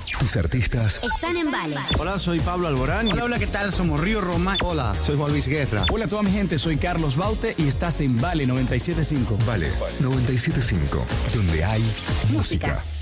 Tus artistas Están en Vale. Hola, soy Pablo Alborán. Hola, ¿qué tal? Somos Río Roma. Hola, soy Juan Luis Guerra. Hola a toda mi gente, soy Carlos Baute y estás en Vale 97.5. Vale 97.5, donde hay música.